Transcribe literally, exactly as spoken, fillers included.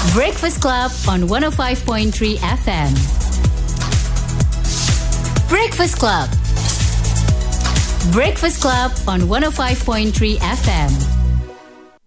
Breakfast Club on one oh five point three F M. Breakfast Club. Breakfast Club on one oh five point three F M.